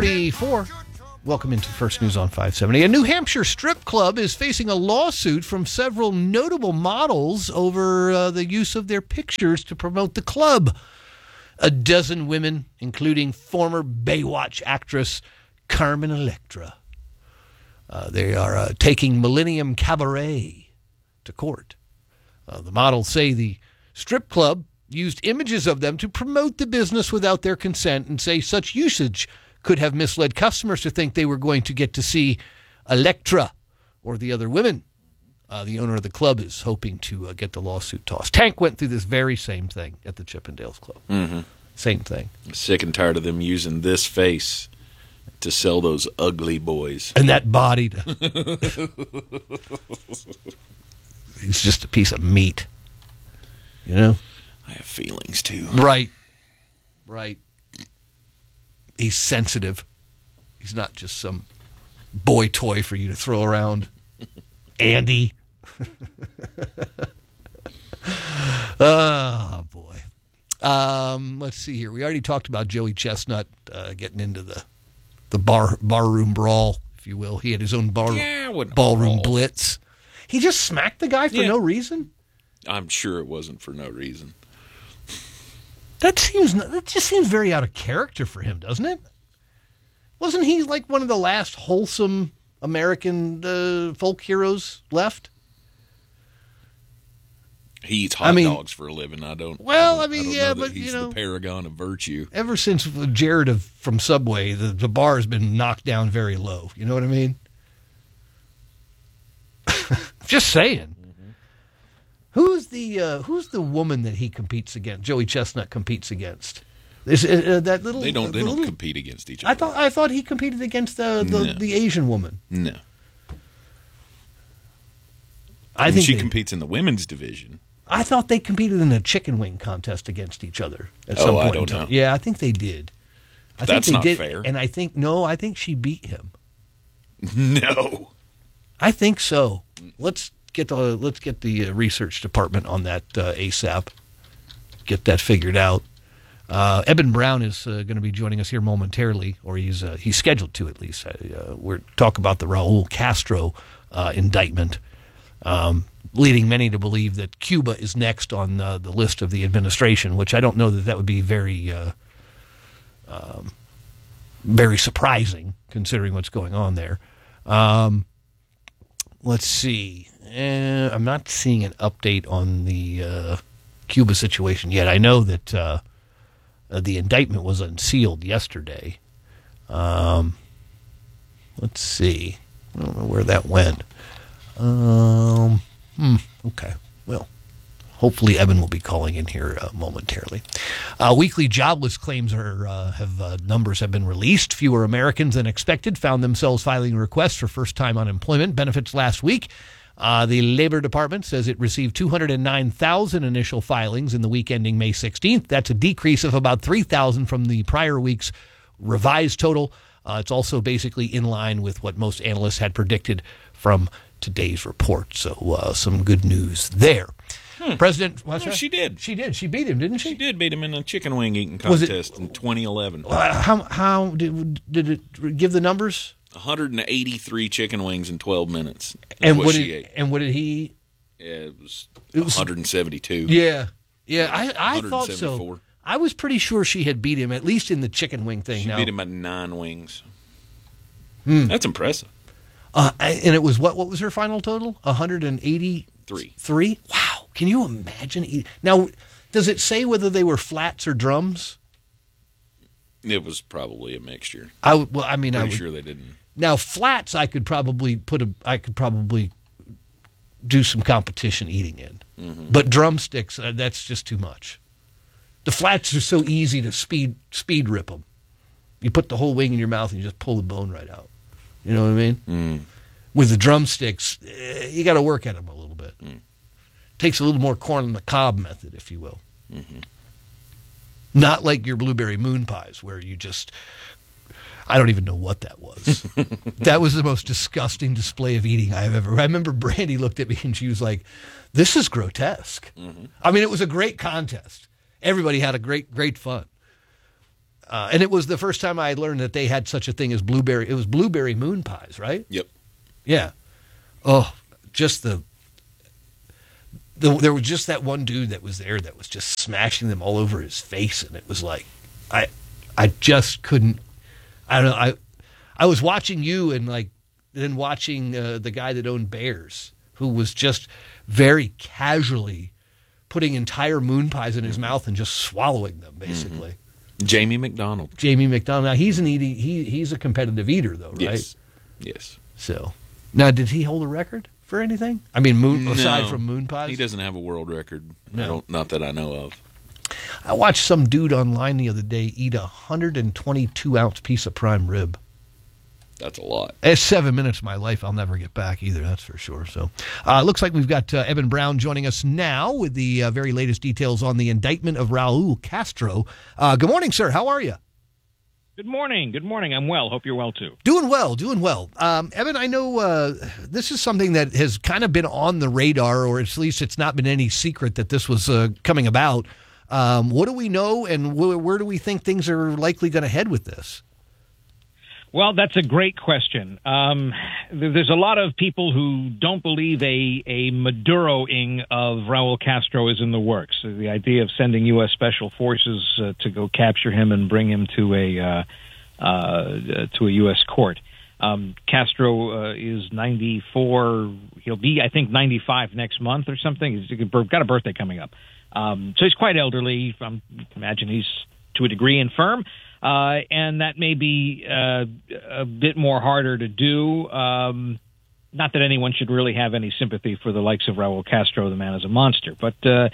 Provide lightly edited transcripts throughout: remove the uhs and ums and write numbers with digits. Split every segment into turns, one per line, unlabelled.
6:34. Welcome into First News on 570. A New Hampshire strip club is facing a lawsuit from several notable models over the use of their pictures to promote the club. A dozen women, including former Baywatch actress Carmen Electra. They are taking Millennium Cabaret to court. The models say the strip club used images of them to promote the business without their consent and say such usage could have misled customers to think they were going to get to see Electra or the other women. The owner of the club is hoping to get the lawsuit tossed. Tank went through this very same thing at the Chippendales Club.
Mm-hmm.
Same thing.
I'm sick and tired of them using this face to sell those ugly boys.
And that body. He's just a piece of meat. You know?
I have feelings, too.
Right. He's sensitive. He's not just some boy toy for you to throw around. Andy. Oh, boy. Let's see here. We already talked about Joey Chestnut getting into the barroom brawl, if you will. He had his own ballroom blitz. He just smacked the guy for no reason?
I'm sure it wasn't for no reason.
That just seems very out of character for him, doesn't it? Wasn't he like one of the last wholesome American folk heroes left?
He eats hot dogs for a living. But
he's
the paragon of virtue.
Ever since Jared from Subway, the bar has been knocked down very low. You know what I mean? Just saying. Who's the woman that he competes against? Joey Chestnut competes against. Is that little?
They don't compete against each other.
I thought he competed against the Asian woman.
No.
I think
she competes in the women's division.
I thought they competed in a chicken wing contest against each other at some point.
I don't know.
Yeah, I think they did.
That's not fair.
And I think she beat him.
No.
I think so. Let's get the research department on that ASAP. Get that figured out. Eben Brown is going to be joining us here momentarily, or he's scheduled to at least. We're talking about the Raul Castro indictment, leading many to believe that Cuba is next on the list of the administration, which I don't know that would be very surprising considering what's going on there. Let's see. I'm not seeing an update on the Cuba situation yet. I know that the indictment was unsealed yesterday. Let's see. I don't know where that went. Okay. Well, hopefully Evan will be calling in here momentarily. Weekly jobless claims numbers have been released. Fewer Americans than expected found themselves filing requests for first-time unemployment benefits last week. The Labor Department says it received 209,000 initial filings in the week ending May 16th. That's a decrease of about 3,000 from the prior week's revised total. It's also basically in line with what most analysts had predicted from today's report. So some good news there. President,
she did.
She did. She beat him, didn't she?
She did beat him in a chicken wing eating contest in 2011.
How did it give the numbers?
183 chicken wings in 12 minutes.
And what did he eat?
Yeah, it was 172.
Yeah. I thought so. I was pretty sure she had beat him, at least in the chicken wing thing.
She beat him by 9 wings. That's impressive.
And it was what was her final total? 183. Wow. Can you imagine? Now, does it say whether they were flats or drums?
It was probably a mixture.
Pretty
sure they didn't.
Now, flats, I could probably do some competition eating in. Mm-hmm. But drumsticks, that's just too much. The flats are so easy to speed rip them. You put the whole wing in your mouth and you just pull the bone right out. You know what I mean?
Mm.
With the drumsticks, you got to work at them a little bit. Takes a little more corn on the cob method, if you will.
Mm-hmm.
Not like your blueberry moon pies, where you just, I don't even know what that was. That was the most disgusting display of eating I've ever. I remember Brandy looked at me and she was like, "This is grotesque." Mm-hmm. I mean, it was a great contest. Everybody had a great fun. And it was the first time I learned that they had such a thing as blueberry. It was blueberry moon pies, right?
Yep.
Yeah. Oh, just there was just that one dude that was there that was just smashing them all over his face, and it was like, I just couldn't. I don't know. I was watching you and then watching the guy that owned Bears, who was just very casually putting entire moon pies in his mouth and just swallowing them, basically.
Jamie McDonald.
Jamie McDonald. Now he's a competitive eater, though, right?
Yes.
So now, did he hold a record for anything? I mean, aside from moon pies,
he doesn't have a world record.
No.
Not that I know of.
I watched some dude online the other day eat a 122-ounce piece of prime rib.
That's a lot.
It's 7 minutes of my life I'll never get back either, that's for sure. So it looks like we've got Evan Brown joining us now with the very latest details on the indictment of Raul Castro. Good morning, sir. How are you?
Good morning. Good morning. I'm well. Hope you're well, too.
Doing well. Evan, I know this is something that has kind of been on the radar, or at least it's not been any secret that this was coming about. What do we know, and where do we think things are likely going to head with this?
Well, that's a great question. There's a lot of people who don't believe a Maduroing of Raul Castro is in the works. So the idea of sending U.S. Special Forces to go capture him and bring him to a U.S. court. Castro is 94. He'll be, I think, 95 next month or something. He's got a birthday coming up. So he's quite elderly. I imagine he's to a degree infirm. And that may be a bit more harder to do. Not that anyone should really have any sympathy for the likes of Raul Castro. The man is a monster. But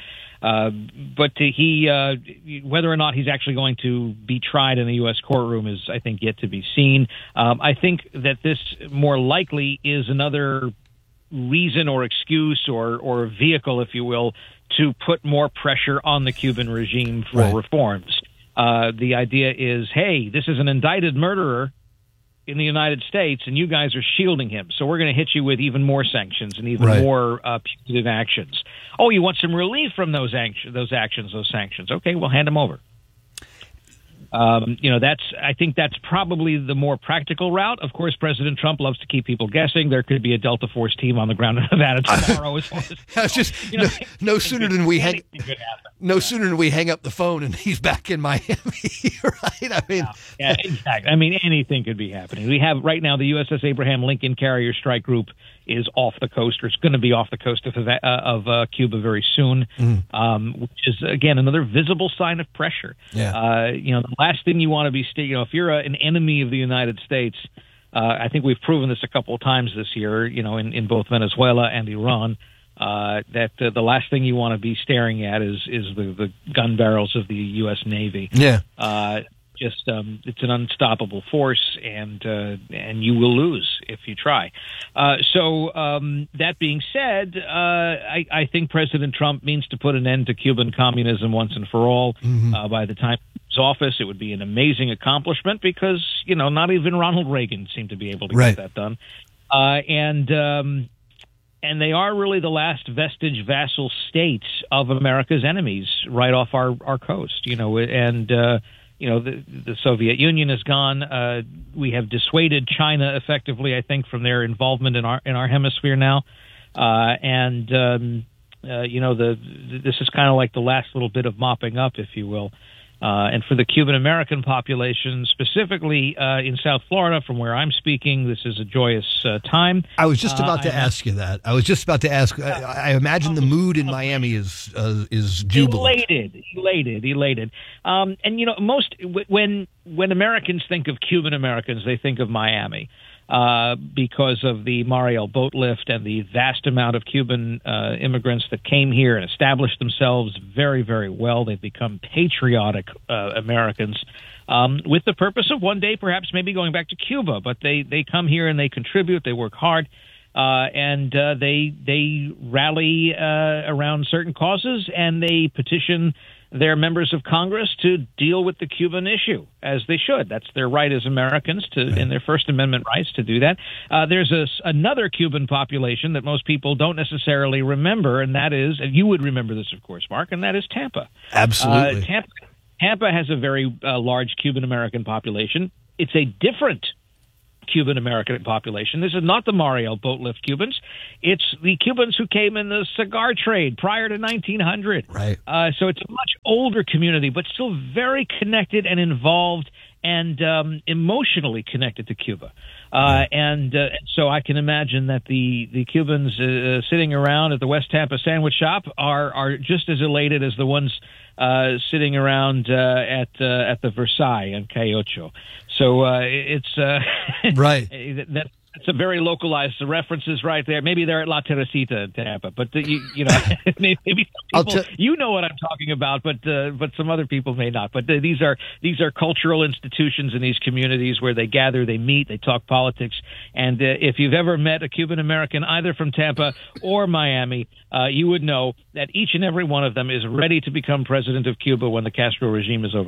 he, whether or not he's actually going to be tried in a U.S. courtroom is, I think, yet to be seen. I think that this more likely is another reason or excuse or vehicle, if you will, to put more pressure on the Cuban regime for reforms. The idea is, hey, this is an indicted murderer in the United States, and you guys are shielding him. So we're going to hit you with even more sanctions and even more punitive actions. Oh, you want some relief from those sanctions? Okay, we'll hand them over. I think that's probably the more practical route. Of course, President Trump loves to keep people guessing. There could be a Delta Force team on the ground in Nevada tomorrow.
No sooner than we hang up the phone and he's back in Miami, right? I mean,
yeah, exactly. I mean, anything could be happening. We have right now the USS Abraham Lincoln Carrier Strike Group is off the coast, or it's going to be off the coast of Cuba very soon, which is, again, another visible sign of pressure.
Yeah.
The last thing you want to be, if you're an enemy of the United States, I think we've proven this a couple of times this year, in both Venezuela and Iran, that the last thing you want to be staring at is the gun barrels of the U.S. Navy.
Yeah.
It's an unstoppable force, and you will lose if you try. So that being said, I think President Trump means to put an end to Cuban communism once and for all. By the time his office, it would be an amazing accomplishment because not even Ronald Reagan seemed to be able to get that done. And they are really the last vestige vassal states of America's enemies right off our coast. The Soviet Union is gone. We have dissuaded China effectively, I think, from their involvement in our hemisphere now. This is kind of like the last little bit of mopping up, if you will. And for the Cuban American population, specifically in South Florida, from where I'm speaking, this is a joyous time.
I was just about to ask you that. I was just about to ask. I imagine the mood in Miami is jubilant.
Elated. When Americans think of Cuban Americans, they think of Miami. Because of the Mariel boat lift and the vast amount of Cuban immigrants that came here and established themselves very, very well. They've become patriotic Americans with the purpose of one day perhaps maybe going back to Cuba. But they come here and they contribute. They work hard. And they rally around certain causes, and they petition their members of Congress to deal with the Cuban issue, as they should. That's their right as Americans in their First Amendment rights to do that. There's another Cuban population that most people don't necessarily remember, and that is, and you would remember this, of course, Mark, and that is Tampa.
Absolutely.
Tampa has a very large Cuban-American population. It's a different Cuban-American population. This is not the Mariel boat lift Cubans. It's the Cubans who came in the cigar trade prior to 1900.
Right.
So it's a much older community, but still very connected and involved and emotionally connected to Cuba. So I can imagine that the Cubans sitting around at the West Tampa Sandwich Shop are just as elated as the ones sitting around at the Versailles in Cayocho. So it's
right.
That's a very localized references right there. Maybe they're at La Teresita in Tampa, but you know, maybe some people, you know what I'm talking about, but some other people may not. But these are cultural institutions in these communities where they gather, they meet, they talk politics. And if you've ever met a Cuban American, either from Tampa or Miami, you would know that each and every one of them is ready to become president of Cuba when the Castro regime is over.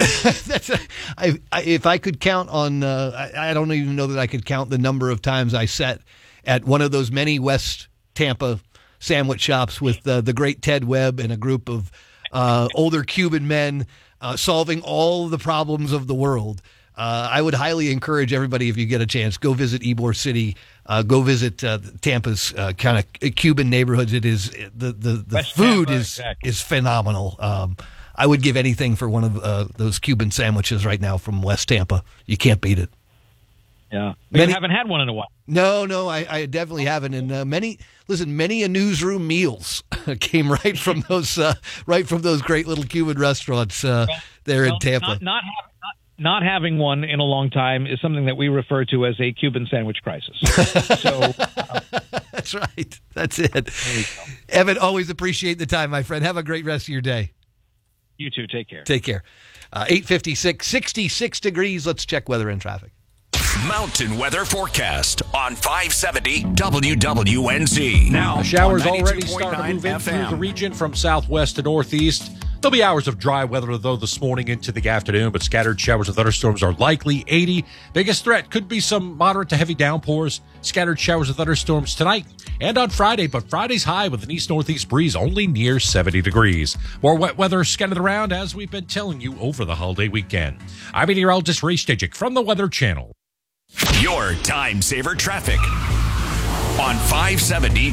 If I could count on, I don't even know that I could count the number of times I sat at one of those many West Tampa sandwich shops with the great Ted Webb and a group of older Cuban men solving all the problems of the world. I would highly encourage everybody, if you get a chance, go visit Ybor City, go visit Tampa's kind of Cuban neighborhoods. It is the food
Tampa,
is phenomenal. I would give anything for one of those Cuban sandwiches right now from West Tampa. You can't beat it.
Yeah, you haven't had one in a while.
No, I definitely haven't. And many a newsroom meals came right from those great little Cuban restaurants there in Tampa.
Not having one in a long time is something that we refer to as a Cuban sandwich crisis. So
that's right. That's it. Evan, always appreciate the time, my friend. Have a great rest of your day.
You too. Take care.
Take care. 8:56, 66 degrees. Let's check weather and traffic.
Mountain weather forecast on 570 WWNZ. Now,
the showers already starting to move in through the region from southwest to northeast. There'll be hours of dry weather, though, this morning into the afternoon, but scattered showers and thunderstorms are likely. 80. Biggest threat could be some moderate to heavy downpours, scattered showers and thunderstorms tonight and on Friday, but Friday's high with an east-northeast breeze only near 70 degrees. More wet weather scattered around, as we've been telling you, over the holiday weekend. I'm meteorologist Ray Stajic from the Weather Channel.
Your time saver traffic on 570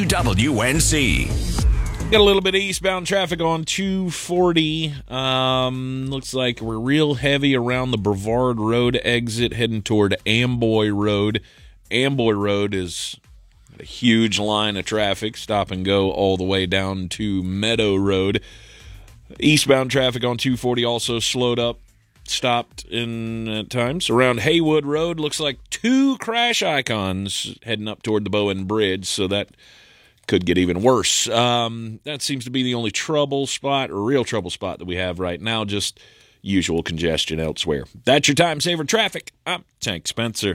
WWNZ.
Got a little bit of eastbound traffic on 240. Looks like we're real heavy around the Brevard Road exit heading toward Amboy Road. Amboy Road is a huge line of traffic, stop and go all the way down to Meadow Road. Eastbound traffic on 240 also slowed up, stopped in at times. Around Haywood Road, looks like 2 crash icons heading up toward the Bowen Bridge, so that could get even worse. That seems to be the only trouble spot, or real trouble spot that we have right now, just usual congestion elsewhere. That's your time saver traffic. I'm Tank Spencer.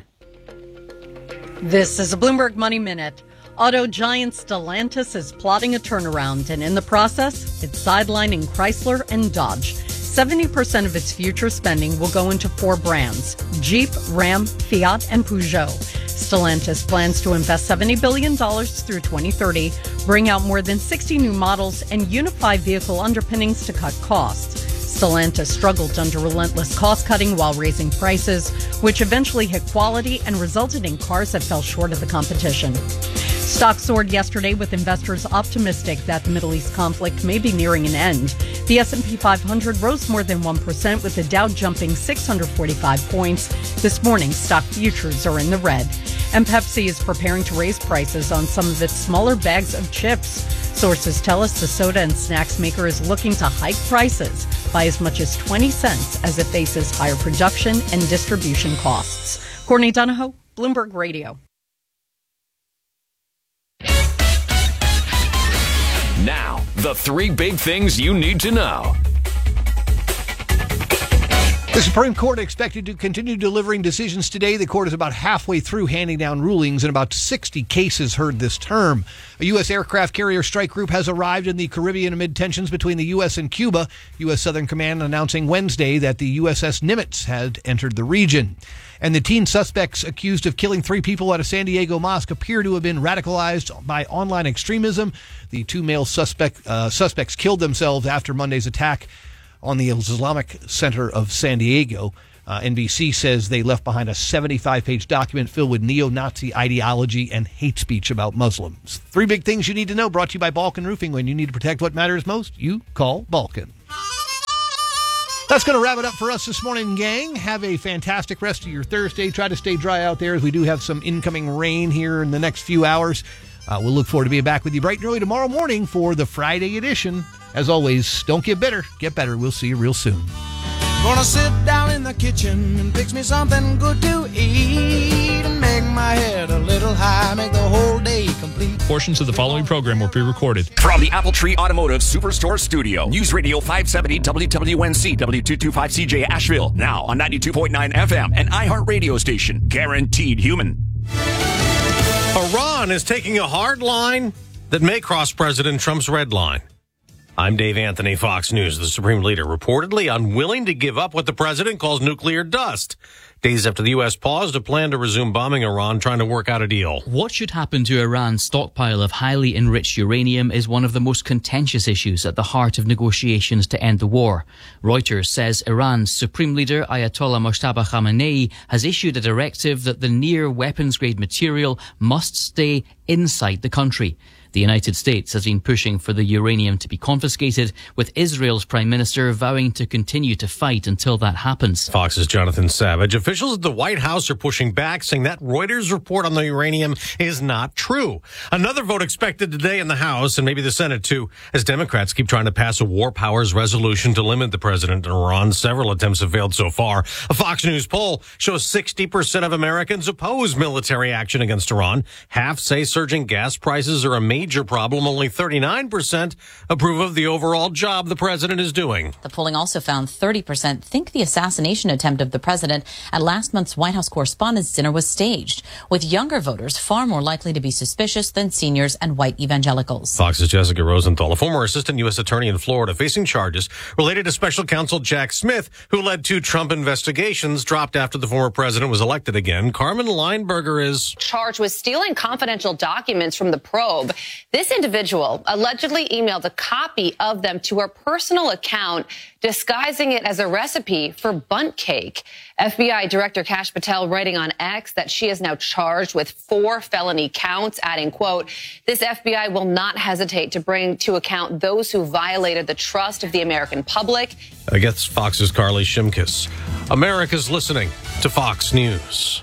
This is a Bloomberg Money Minute. Auto giant Stellantis is plotting a turnaround, and in the process, it's sidelining Chrysler and Dodge. 70% of its future spending will go into 4 brands: Jeep, Ram, Fiat, and Peugeot. Stellantis plans to invest $70 billion through 2030, bring out more than 60 new models, and unify vehicle underpinnings to cut costs. Stellantis struggled under relentless cost-cutting while raising prices, which eventually hit quality and resulted in cars that fell short of the competition. Stocks soared yesterday with investors optimistic that the Middle East conflict may be nearing an end. The S&P 500 rose more than 1%, with the Dow jumping 645 points. This morning, stock futures are in the red. And Pepsi is preparing to raise prices on some of its smaller bags of chips. Sources tell us the soda and snacks maker is looking to hike prices by as much as 20 cents as it faces higher production and distribution costs. Courtney Donahoe, Bloomberg Radio.
Now, the 3 big things you need to know.
The Supreme Court expected to continue delivering decisions today. The court is about halfway through handing down rulings in about 60 cases heard this term. A U.S. aircraft carrier strike group has arrived in the Caribbean amid tensions between the U.S. and Cuba. U.S. Southern Command announcing Wednesday that the USS Nimitz had entered the region. And the teen suspects accused of killing 3 people at a San Diego mosque appear to have been radicalized by online extremism. The 2 male suspects killed themselves after Monday's attack on the Islamic Center of San Diego. NBC says they left behind a 75-page document filled with neo-Nazi ideology and hate speech about Muslims. 3 big things you need to know, brought to you by Balkan Roofing. When you need to protect what matters most, you call Balkan. That's going to wrap it up for us this morning, gang. Have a fantastic rest of your Thursday. Try to stay dry out there as we do have some incoming rain here in the next few hours. We'll look forward to being back with you bright and early tomorrow morning for the Friday edition. As always, don't get bitter, get better. We'll see you real soon.
Gonna sit down in the kitchen and fix me something good to eat and make my head a little high, make the whole day complete.
Portions of the following program were pre-recorded.
From the Apple Tree Automotive Superstore Studio, News Radio 570 WWNC W225CJ Asheville, now on 92.9 FM, an iHeart radio station, guaranteed human.
Iran is taking a hard line that may cross President Trump's red line. I'm Dave Anthony, Fox News. The Supreme Leader reportedly unwilling to give up what the president calls nuclear dust. Days after the U.S. paused a plan to resume bombing Iran, trying to work out a deal.
What should happen to Iran's stockpile of highly enriched uranium is one of the most contentious issues at the heart of negotiations to end the war. Reuters says Iran's Supreme Leader Ayatollah Mojtaba Khamenei has issued a directive that the near weapons-grade material must stay inside the country. The United States has been pushing for the uranium to be confiscated, with Israel's Prime Minister vowing to continue to fight until that happens.
Fox's Jonathan Savage. Officials at the White House are pushing back, saying that Reuters report on the uranium is not true. Another vote expected today in the House, and maybe the Senate too, as Democrats keep trying to pass a war powers resolution to limit the president in Iran. Several attempts have failed so far. A Fox News poll shows 60% of Americans oppose military action against Iran. Half say surging gas prices are a major problem. Only 39% approve of the overall job the president is doing.
The polling also found 30% think the assassination attempt of the president at last month's White House Correspondents' Dinner was staged, with younger voters far more likely to be suspicious than seniors and white evangelicals.
Fox's Jessica Rosenthal, a former assistant U.S. attorney in Florida, facing charges related to special counsel Jack Smith, who led 2 Trump investigations, dropped after the former president was elected again. Carmen Lineberger is
charged with stealing confidential documents from the probe. This individual allegedly emailed a copy of them to her personal account, disguising it as a recipe for bundt cake. FBI Director Kash Patel writing on X that she is now charged with 4 felony counts, adding, quote, "This FBI will not hesitate to bring to account those who violated the trust of the American public."
I guess Fox's Carly Shimkus. America's listening to Fox News.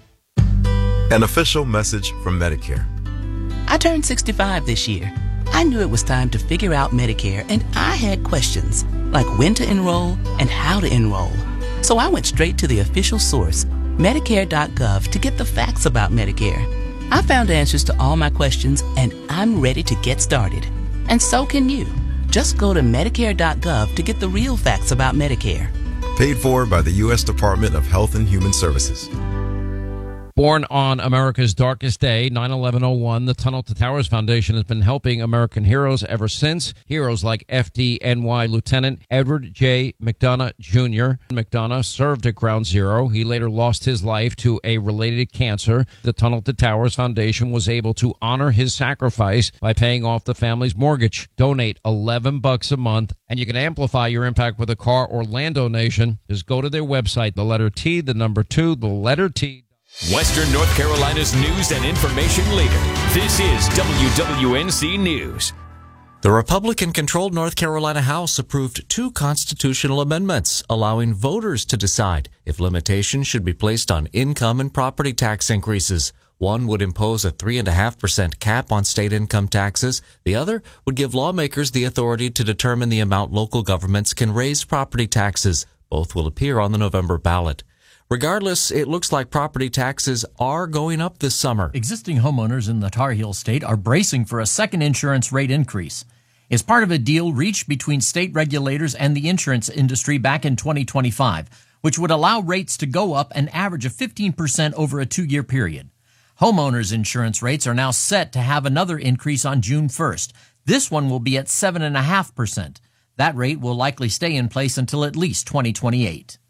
An official message from Medicare.
I turned 65 this year. I knew it was time to figure out Medicare, and I had questions, like when to enroll and how to enroll. So I went straight to the official source, Medicare.gov, to get the facts about Medicare. I found answers to all my questions, and I'm ready to get started. And so can you. Just go to Medicare.gov to get the real facts about Medicare.
Paid for by the U.S. Department of Health and Human Services.
Born on America's darkest day, 9/11/01, the Tunnel to Towers Foundation has been helping American heroes ever since. Heroes like FDNY Lieutenant Edward J. McDonough Jr. McDonough served at Ground Zero. He later lost his life to a related cancer. The Tunnel to Towers Foundation was able to honor his sacrifice by paying off the family's mortgage. Donate $11 a month, and you can amplify your impact with a car or land donation. Just go to their website, the letter T, the number 2, the letter T.
Western North Carolina's news and information leader. This is WWNC News.
The Republican-controlled North Carolina House approved 2 constitutional amendments allowing voters to decide if limitations should be placed on income and property tax increases. One would impose a 3.5% cap on state income taxes. The other would give lawmakers the authority to determine the amount local governments can raise property taxes. Both will appear on the November ballot. Regardless, it looks like property taxes are going up this summer.
Existing homeowners in the Tar Heel state are bracing for a second insurance rate increase. It's part of a deal reached between state regulators and the insurance industry back in 2025, which would allow rates to go up an average of 15% over a 2-year period. Homeowners' insurance rates are now set to have another increase on June 1st. This one will be at 7.5%. That rate will likely stay in place until at least 2028.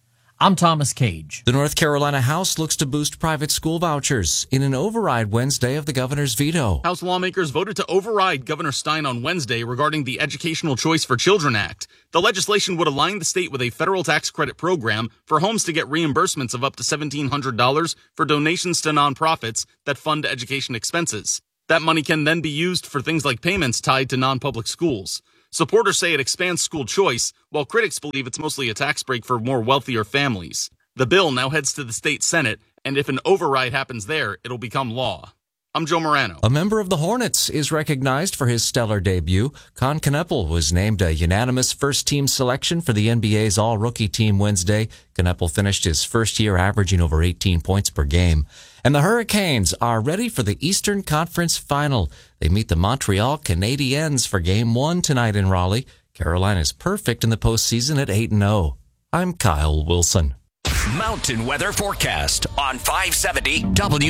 I'm Thomas Cage.
The North Carolina House looks to boost private school vouchers in an override Wednesday of the governor's veto.
House lawmakers voted to override Governor Stein on Wednesday regarding the Educational Choice for Children Act. The legislation would align the state with a federal tax credit program for homes to get reimbursements of up to $1,700 for donations to nonprofits that fund education expenses. That money can then be used for things like payments tied to non-public schools. Supporters say it expands school choice, while critics believe it's mostly a tax break for more wealthier families. The bill now heads to the state Senate, and if an override happens there, it'll become law. I'm Joe Morano.
A member of the Hornets is recognized for his stellar debut. Con Kneppel was named a unanimous first-team selection for the NBA's all-rookie team Wednesday. Kneppel finished his first year averaging over 18 points per game. And the Hurricanes are ready for the Eastern Conference Final. They meet the Montreal Canadiens for Game 1 tonight in Raleigh. Carolina's perfect in the postseason at 8-0. I'm Kyle Wilson.
Mountain weather forecast on 570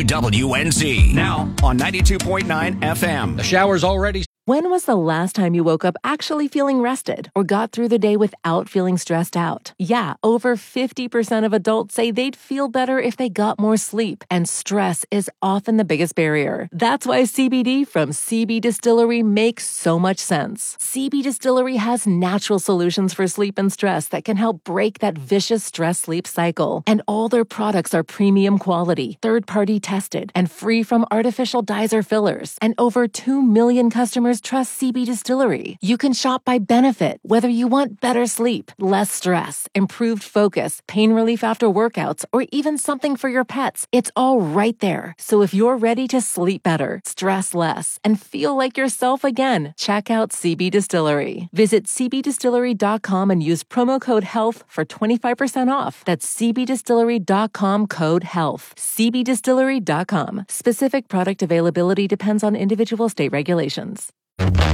WWNZ. Now on 92.9 FM.
The shower's already.
When was the last time you woke up actually feeling rested or got through the day without feeling stressed out? Yeah, over 50% of adults say they'd feel better if they got more sleep, and stress is often the biggest barrier. That's why CBD from CB Distillery makes so much sense. CB Distillery has natural solutions for sleep and stress that can help break that vicious stress-sleep cycle. And all their products are premium quality, third-party tested, and free from artificial dyes or fillers. And over 2 million customers trust CB Distillery. You can shop by benefit, whether you want better sleep, less stress, improved focus, pain relief after workouts, or even something for your pets. It's all right there. So if you're ready to sleep better, stress less, and feel like yourself again, check out CB Distillery. Visit cbdistillery.com and use promo code HEALTH for 25% off. That's cbdistillery.com code HEALTH. cbdistillery.com. Specific product availability depends on individual state regulations.